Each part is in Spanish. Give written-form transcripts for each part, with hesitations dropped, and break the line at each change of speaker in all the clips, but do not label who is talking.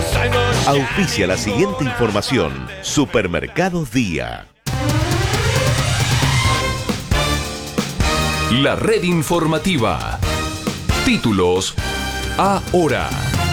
Auspicia la siguiente información. Supermercados Día.
La red informativa. Títulos ahora.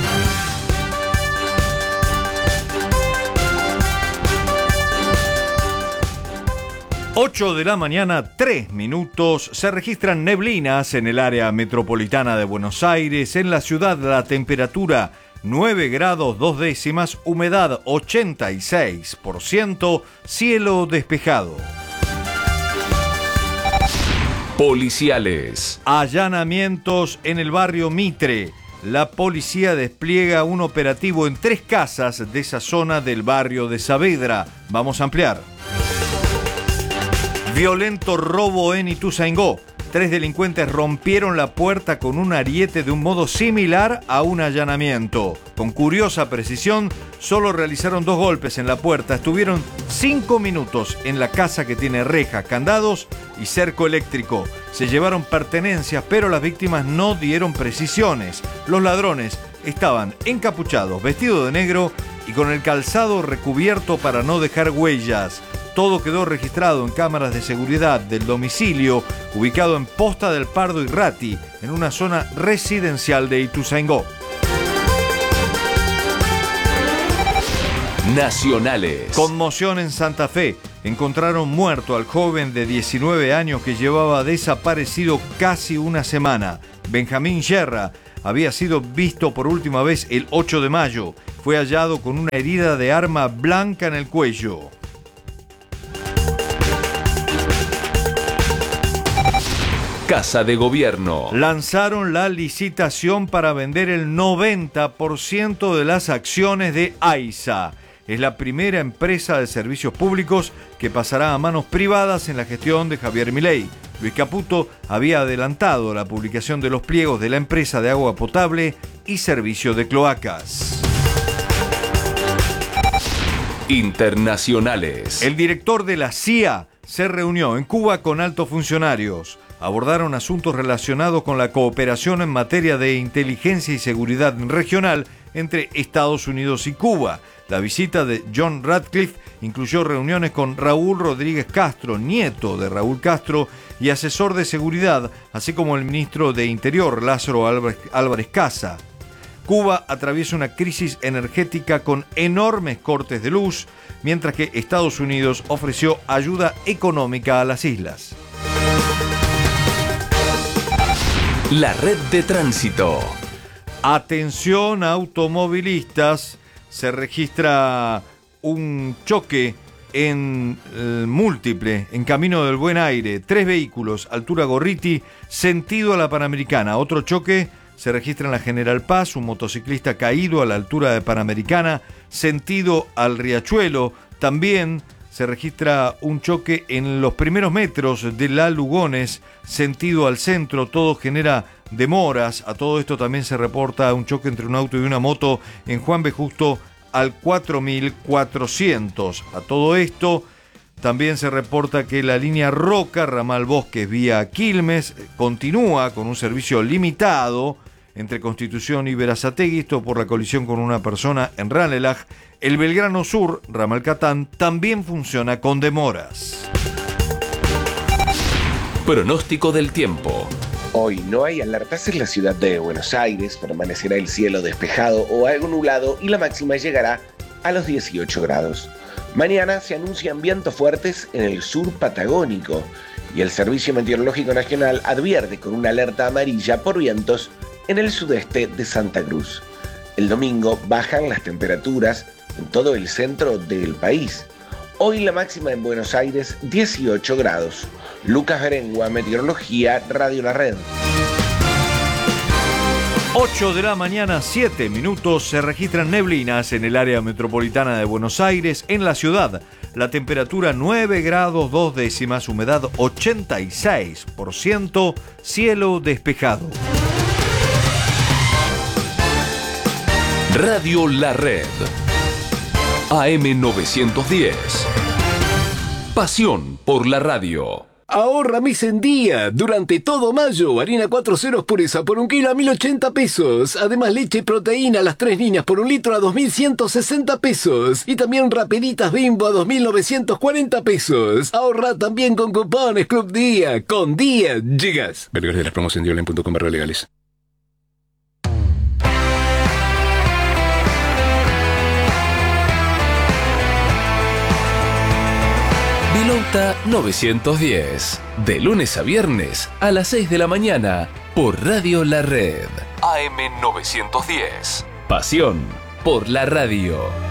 8 de la mañana, 3 minutos. Se registran neblinas en el área metropolitana de Buenos Aires. En la ciudad la temperatura 9 grados 2 décimas, humedad 86%, cielo despejado.
Policiales.
Allanamientos en el barrio Mitre. La policía despliega un operativo en 3 casas de esa zona del barrio de Saavedra. Vamos a ampliar. Violento robo en Ituzaingó. 3 delincuentes rompieron la puerta con un ariete de un modo similar a un allanamiento. Con curiosa precisión, solo realizaron 2 golpes en la puerta. Estuvieron 5 minutos en la casa que tiene rejas, candados y cerco eléctrico. Se llevaron pertenencias, pero las víctimas no dieron precisiones. Los ladrones estaban encapuchados, vestidos de negro y con el calzado recubierto para no dejar huellas. Todo quedó registrado en cámaras de seguridad del domicilio, ubicado en Posta del Pardo y Ratti, en una zona residencial de Ituzaingó.
Nacionales.
Conmoción en Santa Fe. Encontraron muerto al joven de 19 años que llevaba desaparecido casi una semana. Benjamín Yerra había sido visto por última vez el 8 de mayo. Fue hallado con una herida de arma blanca en el cuello.
Casa de Gobierno.
Lanzaron la licitación para vender el 90% de las acciones de AISA. Es la primera empresa de servicios públicos que pasará a manos privadas en la gestión de Javier Milei. Luis Caputo había adelantado la publicación de los pliegos de la empresa de agua potable y servicio de cloacas.
Internacionales.
El director de la CIA se reunió en Cuba con altos funcionarios. Abordaron asuntos relacionados con la cooperación en materia de inteligencia y seguridad regional entre Estados Unidos y Cuba. La visita de John Ratcliffe incluyó reuniones con Raúl Rodríguez Castro, nieto de Raúl Castro y asesor de seguridad, así como el ministro de Interior, Lázaro Álvarez Casa. Cuba atraviesa una crisis energética con enormes cortes de luz, mientras que Estados Unidos ofreció ayuda económica a las islas.
La red de tránsito.
Atención automovilistas, se registra un choque en múltiple, en Camino del Buen Aire. 3 vehículos, altura Gorriti, sentido a la Panamericana. Otro choque se registra en la General Paz, un motociclista caído a la altura de Panamericana, sentido al Riachuelo. También se registra un choque en los primeros metros de la Lugones, sentido al centro. Todo genera demoras. A todo esto también se reporta un choque entre un auto y una moto en Juan B. Justo al 4400. A todo esto también se reporta que la línea Roca, ramal Bosques vía Quilmes, continúa con un servicio limitado entre Constitución y Berazategui, esto por la colisión con una persona en Ranelagh. El Belgrano Sur, ramal Catán, también funciona con demoras.
Pronóstico del tiempo.
Hoy no hay alertas en la ciudad de Buenos Aires, permanecerá el cielo despejado o algo nublado y la máxima llegará a los 18 grados. Mañana se anuncian vientos fuertes en el sur patagónico y el Servicio Meteorológico Nacional advierte con una alerta amarilla por vientos en el sudeste de Santa Cruz. El domingo bajan las temperaturas en todo el centro del país. Hoy la máxima en Buenos Aires, 18 grados. Lucas Berengua, Meteorología, Radio La Red.
8 de la mañana, 7 minutos. Se registran neblinas en el área metropolitana de Buenos Aires. En la ciudad, la temperatura 9 grados 2 décimas, humedad 86%, cielo despejado.
Radio La Red. AM 910. Pasión por la radio.
Ahorra mes en día. Durante todo mayo, harina 4 ceros pureza por 1 kilo a 1.080 pesos. Además, leche y proteína a las 3 niñas por 1 litro a 2.160 pesos. Y también rapeditas Bimbo a 2.940 pesos. Ahorra también con cupones Club Día. Con Día llegas. Vergas de las promos en diolen.com/legales.
Vilauta 910. De lunes a viernes a las 6 de la mañana por Radio La Red. AM 910. Pasión por la radio.